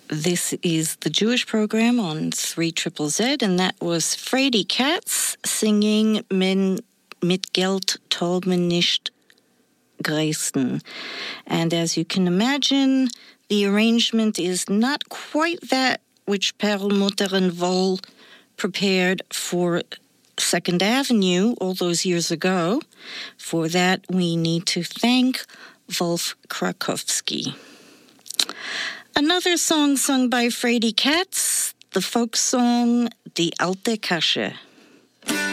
This is the Jewish program on 3ZZZ, and that was Frady Katz singing Mit Geld tollt man nicht Grästen. And as you can imagine, the arrangement is not quite that which Perlmutter and Woll prepared for 2nd Avenue all those years ago. For that, we need to thank Wolf Krakowski. Another song sung by Frady Katz, the folk song Die alte Kasche.